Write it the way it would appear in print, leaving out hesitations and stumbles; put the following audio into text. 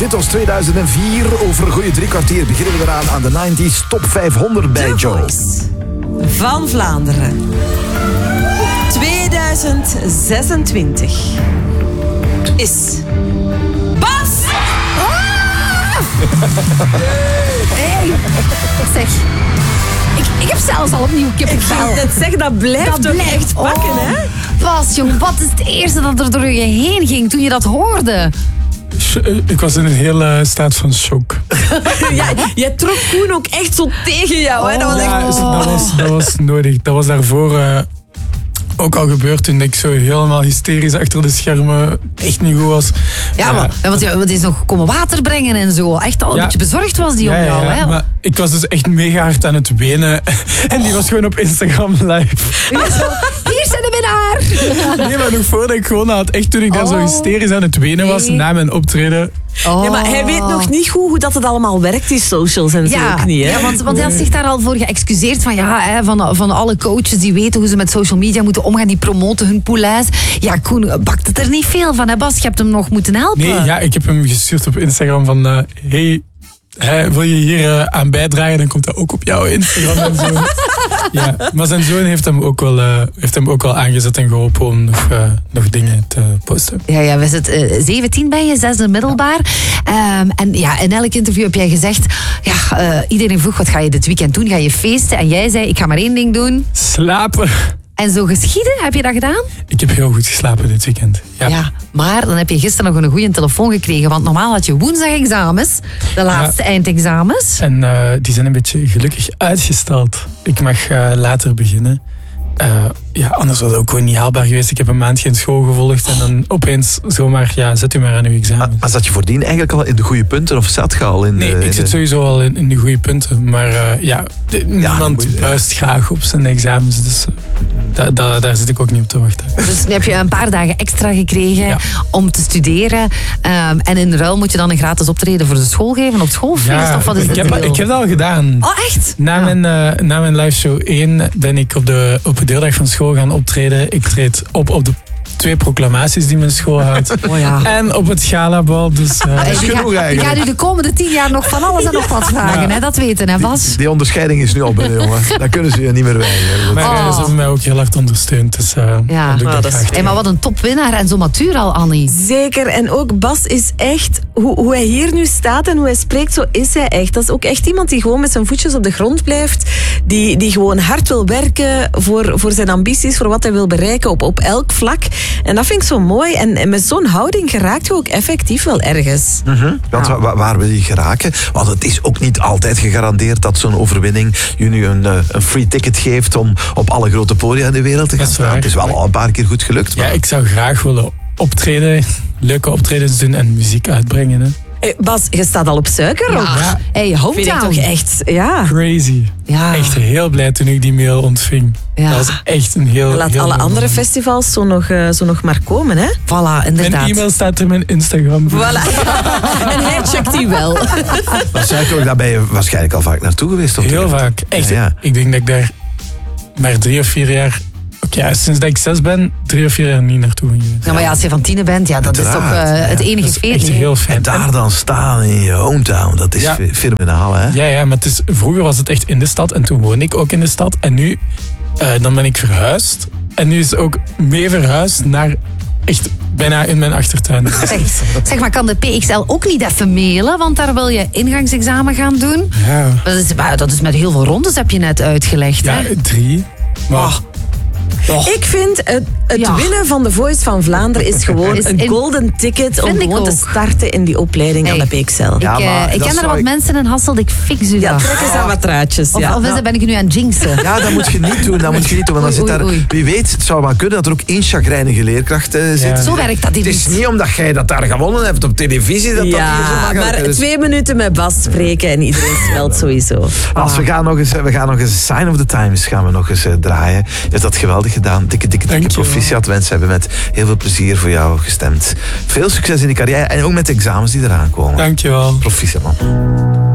Dit was 2004. Over een goede 3 kwartier beginnen we eraan aan de 90s Top 500 bij Joe. Voice van Vlaanderen. 2026 is Bas! Hey, zeg. Ik heb zelfs al opnieuw kippenvel. Dat zeggen, dat blijft toch echt pakken, hè? Bas, jong, wat is het eerste dat er door je heen ging toen je dat hoorde? Ik was in een hele staat van shock. Ja, jij trok Koen ook echt zo tegen jou, hè? Dat was echt... Dat was nodig. Dat was daarvoor ook al gebeurd toen ik zo helemaal hysterisch achter de schermen echt niet goed was. Ja, want hij is nog komen water brengen en zo. Echt al een beetje bezorgd was die om jou, hè? Maar ik was dus echt mega hard aan het wenen. En die was gewoon op Instagram live. Hier zijn de winnaar! Nee, maar nog voordat ik gewoon had. Echt toen ik daar zo hysterisch aan het wenen was na mijn optreden. Ja, maar hij weet nog niet goed hoe dat het allemaal werkt, die socials en zo ook niet, hè? Ja, want hij had zich daar al voor geëxcuseerd van alle coaches die weten hoe ze met social media moeten omgaan, die promoten hun poulains. Ja, Koen bakt het er niet veel van, hè Bas? Je hebt hem nog moeten helpen. Nee, ja, ik heb hem gestuurd op Instagram van... wil je hier aan bijdragen, dan komt dat ook op jouw Instagram en zo. Ja, maar zijn zoon heeft hem ook wel aangezet en geholpen om nog dingen te posten. Ja, we zitten 17 ben je, 6e middelbaar. En ja, in elk interview heb jij gezegd... iedereen vroeg, wat ga je dit weekend doen? Ga je feesten? En jij zei, ik ga maar één ding doen. Slapen. En zo geschieden, heb je dat gedaan? Ik heb heel goed geslapen dit weekend. Ja, maar dan heb je gisteren nog een goede telefoon gekregen. Want normaal had je woensdag examens. De laatste eindexamens. En die zijn een beetje gelukkig uitgesteld. Ik mag later beginnen. Anders was het ook gewoon niet haalbaar geweest. Ik heb een maand geen school gevolgd en dan opeens zomaar, zet u maar aan uw examen. Maar zat je voordien eigenlijk al in de goede punten of zat je al in... Nee, ik zit sowieso al in de goede punten. Maar niemand buist graag op zijn examens. Dus daar zit ik ook niet op te wachten. Dus nu heb je een paar dagen extra gekregen om te studeren. En in ruil moet je dan een gratis optreden voor de school geven op schoolfeest? Ja, of wat is ik heb dat al gedaan. Oh, echt? Na mijn live show 1 ben ik op de deeldag van school gaan optreden. Ik treed op de 2 proclamaties die mijn school houdt. Oh ja. En op het galabal. Dus, je gaat u de komende 10 jaar nog van alles en nog wat vragen. Hè? Dat weten, hè Bas? Die onderscheiding is nu al binnen, jongen. Dan kunnen ze je niet meer weigeren. Maar ze hebben mij ook heel hard ondersteund. Dus doe ik dat graag. Maar wat een topwinnaar en zo matuur al, Annie. Zeker. En ook Bas is echt... Hoe hij hier nu staat en hoe hij spreekt, zo is hij echt. Dat is ook echt iemand die gewoon met zijn voetjes op de grond blijft. Die gewoon hard wil werken voor zijn ambities, voor wat hij wil bereiken op elk vlak. En dat vind ik zo mooi. En met zo'n houding geraakt je ook effectief wel ergens. Want waar wil je geraken? Want het is ook niet altijd gegarandeerd dat zo'n overwinning je nu een free ticket geeft om op alle grote podia in de wereld te gaan staan. Het is wel al een paar keer goed gelukt. Maar... Ja, ik zou graag willen optreden, leuke optredens doen en muziek uitbrengen. Hè. Bas, je staat al op suikerrock. Ja. Hey, hometown. Vind ik toch echt, Crazy. Ja. Echt heel blij toen ik die mail ontving. Ja. Dat was echt een heel... Laat heel alle andere moment. festivals zo nog maar komen, hè? Voilà, inderdaad. Mijn e-mail staat er, mijn Instagram. Voilà. En hij checkt die wel. Maar Suikerrock, daar ben je waarschijnlijk al vaak naartoe geweest. Heel vaak. Echt. Ja. Ik denk dat ik daar maar 3 of 4 jaar... sinds dat ik 6 ben, 3 of 4 jaar niet naartoe geweest. Ja, maar als je van 10 bent, dat is toch het enige Dat is feest. echt heel fijn. En daar dan staan in je hometown, dat is fenomenaal, hè? Ja, maar vroeger was het echt in de stad en toen woonde ik ook in de stad. En nu, dan ben ik verhuisd. En nu is het ook mee verhuisd naar echt bijna in mijn achtertuin. Zeg maar, kan de PXL ook niet even mailen? Want daar wil je ingangsexamen gaan doen. Ja. Dat is met heel veel rondes, heb je net uitgelegd. Ja, hè? 3. Maar... Ik vind het winnen van de Voice van Vlaanderen is gewoon een golden ticket om gewoon te starten in die opleiding aan de PXL. Ik ken er wat mensen in Hasselt, ik fix u dat. Ja, trek eens aan wat truitjes. Of ben ik nu aan het jinxen? Ja, dat moet je niet doen. Want dan zit daar, wie weet, het zou maar kunnen dat er ook 1 chagrijnige leerkracht zit. Ja. Zo werkt dat Het is niet omdat jij dat daar gewonnen hebt op televisie. Dat maar 2 minuten met Bas spreken en iedereen smelt sowieso. We gaan nog eens Sign of the Times draaien. Je hebt dat geweldig gedaan. Dikke proficiat. Mensen hebben met heel veel plezier voor jou gestemd. Veel succes in de carrière en ook met de examens die eraan komen. Dankjewel. Proficiat, man.